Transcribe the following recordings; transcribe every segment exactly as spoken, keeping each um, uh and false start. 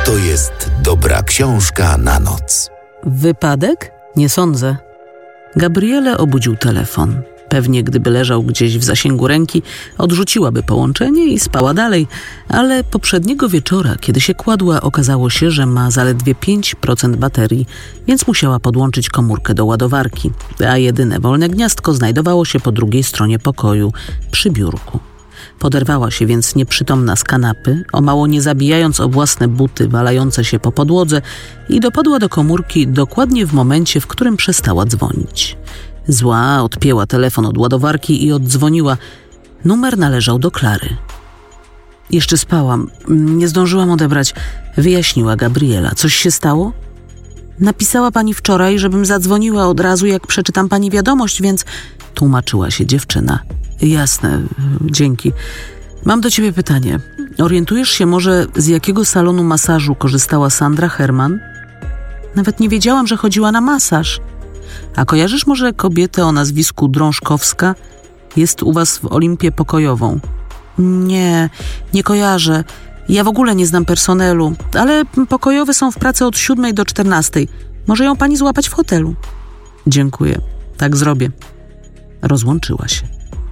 to jest dobra książka na noc. Wypadek? Nie sądzę. Gabrielę obudził telefon. Pewnie gdyby leżał gdzieś w zasięgu ręki, odrzuciłaby połączenie i spała dalej, ale poprzedniego wieczora, kiedy się kładła, okazało się, że ma zaledwie pięć procent baterii, więc musiała podłączyć komórkę do ładowarki, a jedyne wolne gniazdko znajdowało się po drugiej stronie pokoju, przy biurku. Poderwała się więc nieprzytomna z kanapy, o mało nie zabijając o własne buty walające się po podłodze, i dopadła do komórki dokładnie w momencie, w którym przestała dzwonić. Zła odpięła telefon od ładowarki i oddzwoniła. Numer należał do Klary. Jeszcze spałam, nie zdążyłam odebrać, wyjaśniła Gabriela. Coś się stało? Napisała pani wczoraj, żebym zadzwoniła od razu, jak przeczytam pani wiadomość, więc tłumaczyła się dziewczyna. Jasne, dzięki. Mam do ciebie pytanie. Orientujesz się może, z jakiego salonu masażu korzystała Sandra Herman? Nawet nie wiedziałam, że chodziła na masaż. A kojarzysz może kobietę o nazwisku Drążkowska? Jest u was w Olimpię pokojową. Nie, nie kojarzę. Ja w ogóle nie znam personelu, ale pokojowe są w pracy od siódmej do czternastej. Może ją pani złapać w hotelu? Dziękuję, tak zrobię. Rozłączyła się.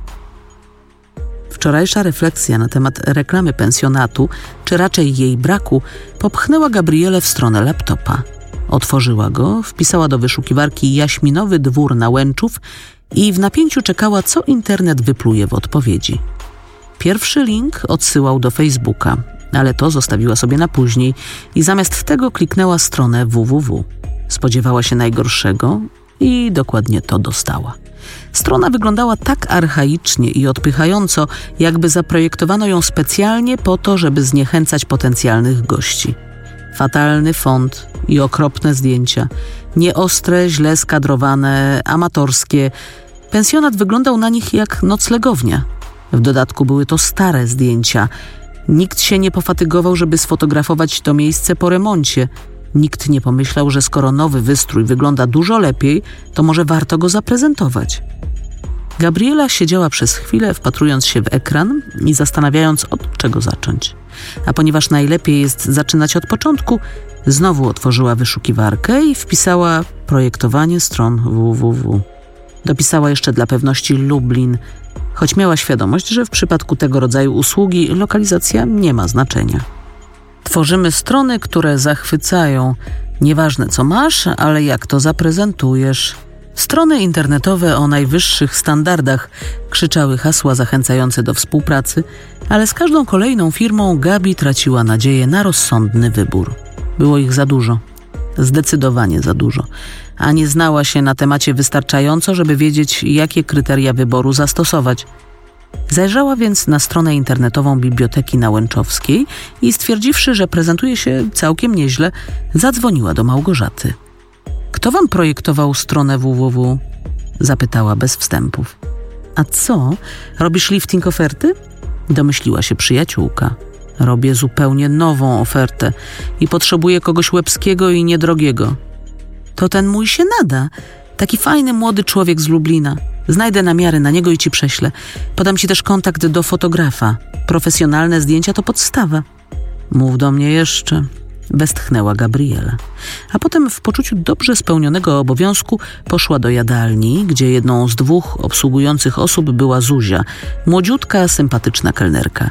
Wczorajsza refleksja na temat reklamy pensjonatu, czy raczej jej braku, popchnęła Gabrielę w stronę laptopa. Otworzyła go, wpisała do wyszukiwarki Jaśminowy Dwór na Łęczów i w napięciu czekała, co internet wypluje w odpowiedzi. Pierwszy link odsyłał do Facebooka, ale to zostawiła sobie na później i zamiast tego kliknęła stronę www. Spodziewała się najgorszego i dokładnie to dostała. Strona wyglądała tak archaicznie i odpychająco, jakby zaprojektowano ją specjalnie po to, żeby zniechęcać potencjalnych gości. Fatalny font i okropne zdjęcia. Nieostre, źle skadrowane, amatorskie. Pensjonat wyglądał na nich jak noclegownia. W dodatku były to stare zdjęcia. Nikt się nie pofatygował, żeby sfotografować to miejsce po remoncie. Nikt nie pomyślał, że skoro nowy wystrój wygląda dużo lepiej, to może warto go zaprezentować. Gabriela siedziała przez chwilę, wpatrując się w ekran i zastanawiając, od czego zacząć. A ponieważ najlepiej jest zaczynać od początku, znowu otworzyła wyszukiwarkę i wpisała projektowanie stron www. Dopisała jeszcze dla pewności Lublin, choć miała świadomość, że w przypadku tego rodzaju usługi lokalizacja nie ma znaczenia. Tworzymy strony, które zachwycają. Nieważne co masz, ale jak to zaprezentujesz. Strony internetowe o najwyższych standardach, krzyczały hasła zachęcające do współpracy, ale z każdą kolejną firmą Gabi traciła nadzieję na rozsądny wybór. Było ich za dużo. Zdecydowanie za dużo. A nie znała się na temacie wystarczająco, żeby wiedzieć, jakie kryteria wyboru zastosować. Zajrzała więc na stronę internetową Biblioteki na Łęczowskiej i stwierdziwszy, że prezentuje się całkiem nieźle, zadzwoniła do Małgorzaty. Kto wam projektował stronę www? Zapytała bez wstępów. A co? Robisz lifting oferty? Domyśliła się przyjaciółka. Robię zupełnie nową ofertę i potrzebuję kogoś łebskiego i niedrogiego. To ten mój się nada. Taki fajny młody człowiek z Lublina. Znajdę namiary na niego i ci prześlę. Podam ci też kontakt do fotografa. Profesjonalne zdjęcia to podstawa. Mów do mnie jeszcze. Westchnęła Gabriela. A potem w poczuciu dobrze spełnionego obowiązku poszła do jadalni, gdzie jedną z dwóch obsługujących osób była Zuzia, młodziutka, sympatyczna kelnerka.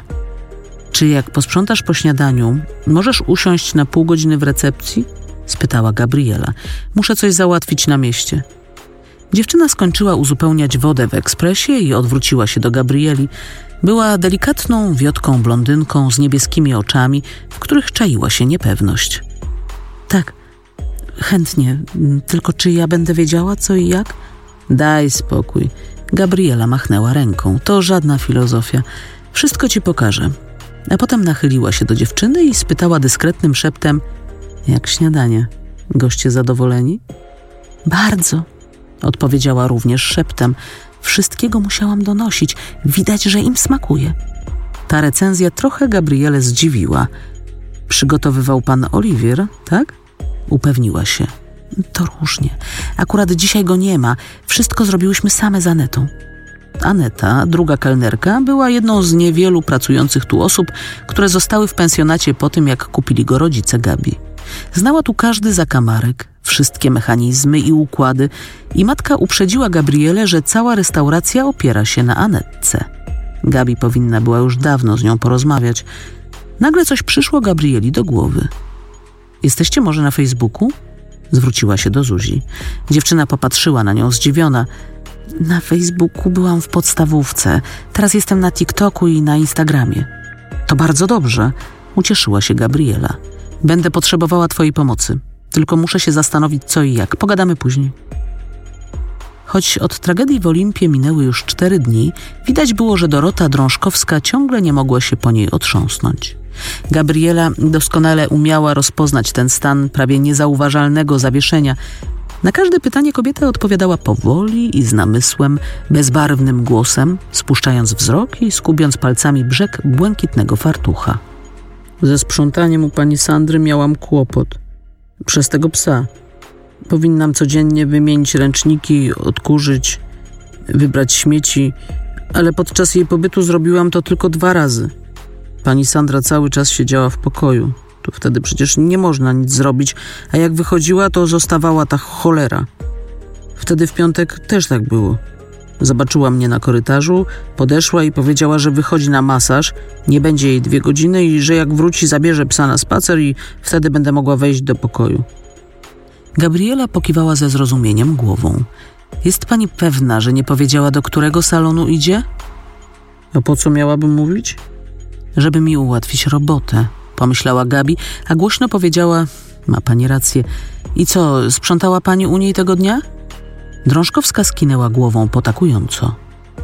Czy jak posprzątasz po śniadaniu, możesz usiąść na pół godziny w recepcji? Spytała Gabriela. Muszę coś załatwić na mieście. Dziewczyna skończyła uzupełniać wodę w ekspresie i odwróciła się do Gabrieli. Była delikatną, wiotką blondynką z niebieskimi oczami, w których czaiła się niepewność. Tak, chętnie. Tylko czy ja będę wiedziała, co i jak? Daj spokój. Gabriela machnęła ręką. To żadna filozofia. Wszystko ci pokażę. A potem nachyliła się do dziewczyny i spytała dyskretnym szeptem: jak śniadanie? Goście zadowoleni? Bardzo, odpowiedziała również szeptem. Wszystkiego musiałam donosić. Widać, że im smakuje. Ta recenzja trochę Gabrielę zdziwiła. Przygotowywał pan Oliwier, tak? Upewniła się. To różnie. Akurat dzisiaj go nie ma. Wszystko zrobiłyśmy same z Anetą. Aneta, druga kelnerka, była jedną z niewielu pracujących tu osób, które zostały w pensjonacie po tym, jak kupili go rodzice Gabi. Znała tu każdy zakamarek, wszystkie mechanizmy i układy i matka uprzedziła Gabrielę, że cała restauracja opiera się na Anetce. Gabi powinna była już dawno z nią porozmawiać. Nagle coś przyszło Gabrieli do głowy. Jesteście może na Facebooku? Zwróciła się do Zuzi. Dziewczyna popatrzyła na nią zdziwiona. Na Facebooku byłam w podstawówce. Teraz jestem na TikToku i na Instagramie. To bardzo dobrze, ucieszyła się Gabriela. Będę potrzebowała twojej pomocy. Tylko muszę się zastanowić co i jak. Pogadamy później. Choć od tragedii w Olimpie minęły już cztery dni, widać było, że Dorota Drążkowska ciągle nie mogła się po niej otrząsnąć. Gabriela doskonale umiała rozpoznać ten stan prawie niezauważalnego zawieszenia. Na każde pytanie kobieta odpowiadała powoli i z namysłem, bezbarwnym głosem, spuszczając wzrok i skubiąc palcami brzeg błękitnego fartucha. Ze sprzątaniem u pani Sandry miałam kłopot. Przez tego psa. Powinnam codziennie wymienić ręczniki, odkurzyć, wybrać śmieci, ale podczas jej pobytu zrobiłam to tylko dwa razy. Pani Sandra cały czas siedziała w pokoju. To wtedy przecież nie można nic zrobić, a jak wychodziła, to zostawała ta cholera. Wtedy w piątek też tak było. Zobaczyła mnie na korytarzu, podeszła i powiedziała, że wychodzi na masaż, nie będzie jej dwie godziny i że jak wróci, zabierze psa na spacer i wtedy będę mogła wejść do pokoju. Gabriela pokiwała ze zrozumieniem głową. Jest pani pewna, że nie powiedziała, do którego salonu idzie? A po co miałabym mówić? Żeby mi ułatwić robotę, pomyślała Gabi, a głośno powiedziała, ma pani rację. I co, sprzątała pani u niej tego dnia? Drążkowska skinęła głową potakująco.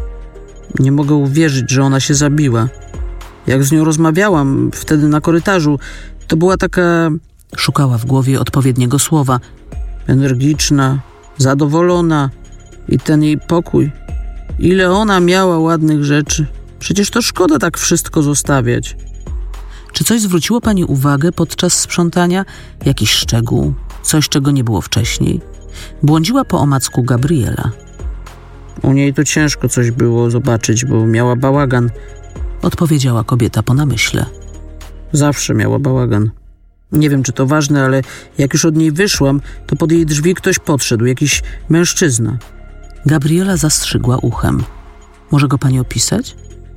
Nie mogę uwierzyć, że ona się zabiła. Jak z nią rozmawiałam wtedy na korytarzu, to była taka... Szukała w głowie odpowiedniego słowa. Energiczna, zadowolona i ten jej pokój. Ile ona miała ładnych rzeczy. Przecież to szkoda tak wszystko zostawiać. Czy coś zwróciło pani uwagę podczas sprzątania? Jakiś szczegół? Coś, czego nie było wcześniej? Błądziła po omacku Gabriela. U niej to ciężko coś było zobaczyć, bo miała bałagan. Odpowiedziała kobieta po namyśle. Zawsze miała bałagan. Nie wiem, czy to ważne, ale jak już od niej wyszłam, to pod jej drzwi ktoś podszedł, jakiś mężczyzna. Gabriela zastrzygła uchem. Może go pani opisać?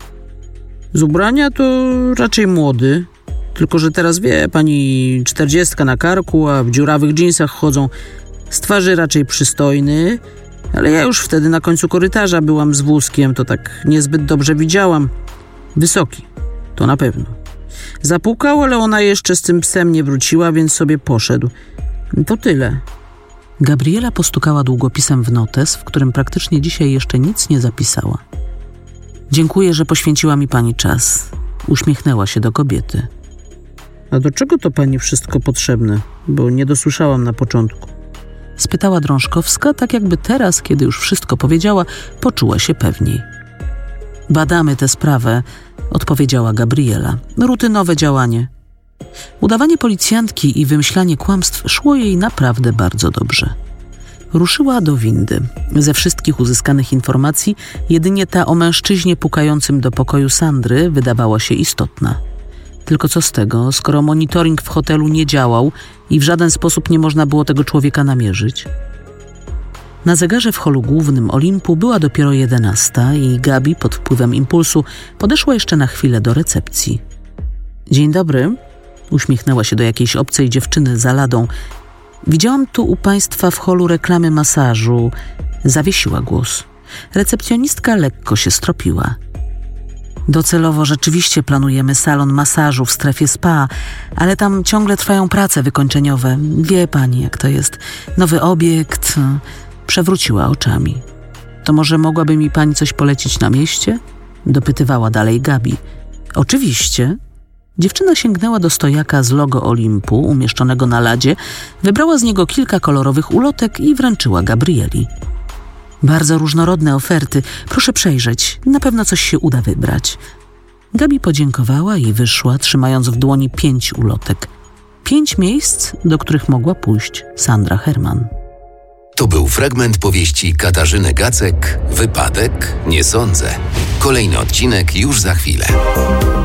Z ubrania to raczej młody, tylko że teraz wie pani, czterdziestka na karku, a w dziurawych dżinsach chodzą. Z twarzy raczej przystojny, ale ja już wtedy na końcu korytarza byłam z wózkiem, to tak niezbyt dobrze widziałam. Wysoki, to na pewno. Zapukał, ale ona jeszcze z tym psem nie wróciła, więc sobie poszedł. To tyle. Gabriela postukała długopisem w notes, w którym praktycznie dzisiaj jeszcze nic nie zapisała. Dziękuję, że poświęciła mi pani czas. Uśmiechnęła się do kobiety. A do czego to pani wszystko potrzebne? Bo nie dosłyszałam na początku. Spytała Drążkowska, tak jakby teraz, kiedy już wszystko powiedziała, poczuła się pewniej. Badamy tę sprawę, odpowiedziała Gabriela. Rutynowe działanie. Udawanie policjantki i wymyślanie kłamstw szło jej naprawdę bardzo dobrze. Ruszyła do windy. Ze wszystkich uzyskanych informacji jedynie ta o mężczyźnie pukającym do pokoju Sandry wydawała się istotna. Tylko co z tego, skoro monitoring w hotelu nie działał i w żaden sposób nie można było tego człowieka namierzyć? Na zegarze w holu głównym Olimpu była dopiero jedenasta i Gabi pod wpływem impulsu podeszła jeszcze na chwilę do recepcji. Dzień dobry, uśmiechnęła się do jakiejś obcej dziewczyny za ladą. Widziałam tu u państwa w holu reklamy masażu. Zawiesiła głos. Recepcjonistka lekko się stropiła. Docelowo rzeczywiście planujemy salon masażu w strefie spa, ale tam ciągle trwają prace wykończeniowe. Wie pani, jak to jest. Nowy obiekt. Przewróciła oczami. To może mogłaby mi pani coś polecić na mieście? Dopytywała dalej Gabi. Oczywiście. Dziewczyna sięgnęła do stojaka z logo Olimpu umieszczonego na ladzie, wybrała z niego kilka kolorowych ulotek i wręczyła Gabrieli. Bardzo różnorodne oferty. Proszę przejrzeć. Na pewno coś się uda wybrać. Gabi podziękowała i wyszła, trzymając w dłoni pięć ulotek. Pięć miejsc, do których mogła pójść Sandra Herman. To był fragment powieści Katarzyny Gacek „Wypadek? Nie sądzę”. Kolejny odcinek już za chwilę.